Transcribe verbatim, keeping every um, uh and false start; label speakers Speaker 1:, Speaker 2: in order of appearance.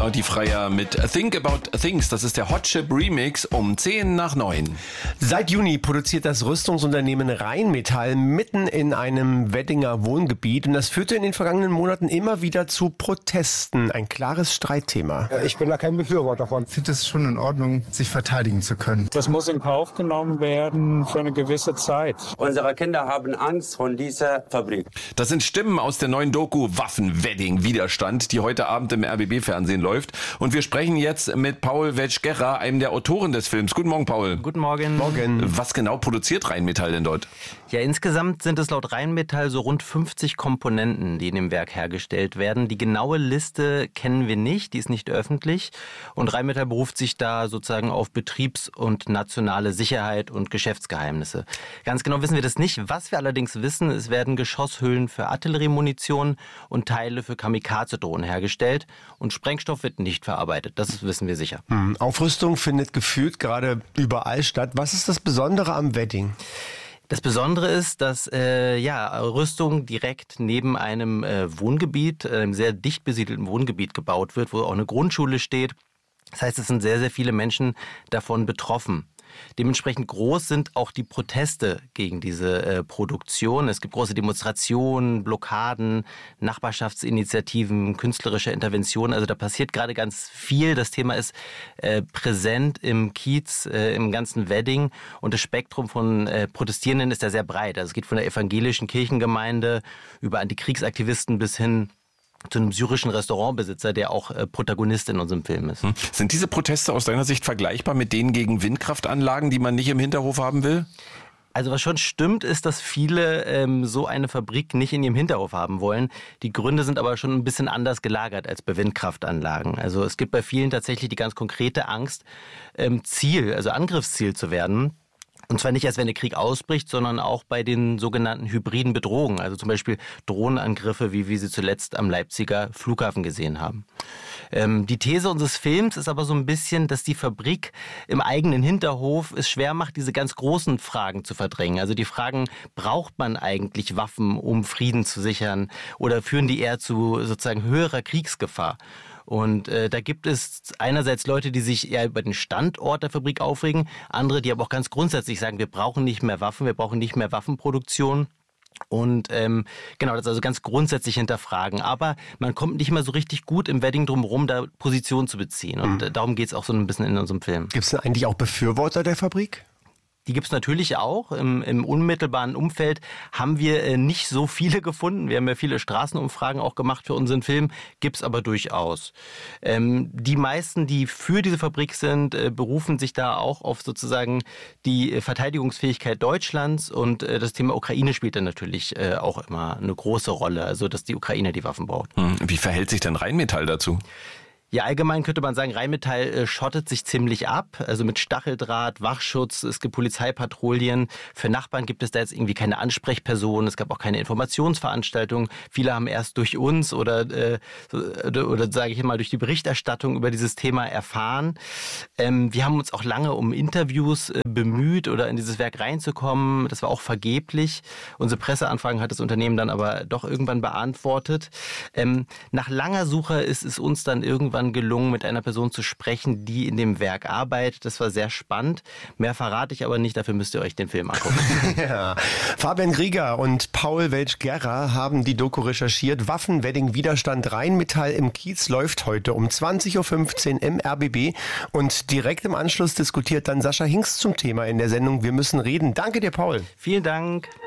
Speaker 1: Die Freier mit Think About Things. Das ist der Hot Chip Remix um zehn nach neun.
Speaker 2: Seit Juni produziert das Rüstungsunternehmen Rheinmetall mitten in einem Weddinger Wohngebiet. Und das führte in den vergangenen Monaten immer wieder zu Protesten. Ein klares Streitthema.
Speaker 3: Ich bin da kein Befürworter davon.
Speaker 4: Ich finde es schon in Ordnung, sich verteidigen zu können.
Speaker 5: Das muss in Kauf genommen werden für eine gewisse Zeit.
Speaker 6: Unsere Kinder haben Angst vor dieser Fabrik.
Speaker 1: Das sind Stimmen aus der neuen Doku Waffenwedding Widerstand, die heute Abend im R B B-Fernsehen läuft. Und wir sprechen jetzt mit Paul Welsch-Gerra, einem der Autoren des Films. Guten Morgen, Paul.
Speaker 7: Guten Morgen.
Speaker 2: Morgen.
Speaker 1: Was genau produziert Rheinmetall denn dort?
Speaker 7: Ja, insgesamt sind es laut Rheinmetall so rund fünfzig Komponenten, die in dem Werk hergestellt werden. Die genaue Liste kennen wir nicht, die ist nicht öffentlich. Und Rheinmetall beruft sich da sozusagen auf Betriebs- und nationale Sicherheit und Geschäftsgeheimnisse. Ganz genau wissen wir das nicht. Was wir allerdings wissen, es werden Geschosshüllen für Artilleriemunition und Teile für Kamikaze-Drohnen hergestellt. Und Sprengstoff wird nicht verarbeitet. Das wissen wir sicher.
Speaker 2: Hm. Aufrüstung findet gefühlt gerade überall statt. Was ist das Besondere am Wedding?
Speaker 7: Das Besondere ist, dass äh, ja, Rüstung direkt neben einem äh, Wohngebiet, einem sehr dicht besiedelten Wohngebiet gebaut wird, wo auch eine Grundschule steht. Das heißt, es sind sehr, sehr viele Menschen davon betroffen. Dementsprechend groß sind auch die Proteste gegen diese äh, Produktion. Es gibt große Demonstrationen, Blockaden, Nachbarschaftsinitiativen, künstlerische Interventionen. Also da passiert gerade ganz viel. Das Thema ist äh, präsent im Kiez, äh, im ganzen Wedding. Und das Spektrum von äh, Protestierenden ist da sehr breit. Also es geht von der evangelischen Kirchengemeinde über Antikriegsaktivisten bis hin zu einem syrischen Restaurantbesitzer, der auch äh, Protagonist in unserem Film ist.
Speaker 1: Hm. Sind diese Proteste aus deiner Sicht vergleichbar mit denen gegen Windkraftanlagen, die man nicht im Hinterhof haben will?
Speaker 7: Also was schon stimmt, ist, dass viele ähm, so eine Fabrik nicht in ihrem Hinterhof haben wollen. Die Gründe sind aber schon ein bisschen anders gelagert als bei Windkraftanlagen. Also es gibt bei vielen tatsächlich die ganz konkrete Angst, ähm, Ziel, also Angriffsziel zu werden. Und zwar nicht erst, wenn der Krieg ausbricht, sondern auch bei den sogenannten hybriden Bedrohungen. Also zum Beispiel Drohnenangriffe, wie wir sie zuletzt am Leipziger Flughafen gesehen haben. Ähm, die These unseres Films ist aber so ein bisschen, dass die Fabrik im eigenen Hinterhof es schwer macht, diese ganz großen Fragen zu verdrängen. Also die Fragen, braucht man eigentlich Waffen, um Frieden zu sichern? Oder führen die eher zu sozusagen höherer Kriegsgefahr? Und äh, da gibt es einerseits Leute, die sich eher über den Standort der Fabrik aufregen, andere, die aber auch ganz grundsätzlich sagen, wir brauchen nicht mehr Waffen, wir brauchen nicht mehr Waffenproduktion. Und ähm, genau, das also ganz grundsätzlich hinterfragen. Aber man kommt nicht mehr so richtig gut im Wedding drum rum, da Position zu beziehen. Und mhm. darum geht es auch so ein bisschen in unserem Film.
Speaker 2: Gibt es denn eigentlich auch Befürworter der Fabrik?
Speaker 7: Die gibt's natürlich auch. Im, im unmittelbaren Umfeld haben wir äh, nicht so viele gefunden. Wir haben ja viele Straßenumfragen auch gemacht für unseren Film, gibt's aber durchaus. Ähm, die meisten, die für diese Fabrik sind, äh, berufen sich da auch auf sozusagen die äh, Verteidigungsfähigkeit Deutschlands und äh, das Thema Ukraine spielt dann natürlich äh, auch immer eine große Rolle, also dass die Ukraine die Waffen braucht.
Speaker 1: Hm. Wie verhält sich denn Rheinmetall dazu?
Speaker 7: Ja, allgemein könnte man sagen, Rheinmetall äh, schottet sich ziemlich ab, also mit Stacheldraht, Wachschutz, es gibt Polizeipatrouillen. Für Nachbarn gibt es da jetzt irgendwie keine Ansprechpersonen, es gab auch keine Informationsveranstaltungen. Viele haben erst durch uns oder, äh, oder, oder sage ich mal, durch die Berichterstattung über dieses Thema erfahren. Ähm, wir haben uns auch lange um Interviews äh, bemüht oder in dieses Werk reinzukommen. Das war auch vergeblich. Unsere Presseanfragen hat das Unternehmen dann aber doch irgendwann beantwortet. Ähm, nach langer Suche ist es uns dann irgendwann gelungen, mit einer Person zu sprechen, die in dem Werk arbeitet. Das war sehr spannend. Mehr verrate ich aber nicht, dafür müsst ihr euch den Film angucken.
Speaker 2: Ja. Fabian Grieger und Paul Welsch-Gerra haben die Doku recherchiert. Waffenwedding Widerstand Rheinmetall im Kiez läuft heute um zwanzig Uhr fünfzehn im R B B. Und direkt im Anschluss diskutiert dann Sascha Hingst zum Thema in der Sendung Wir müssen reden. Danke dir, Paul.
Speaker 7: Vielen Dank.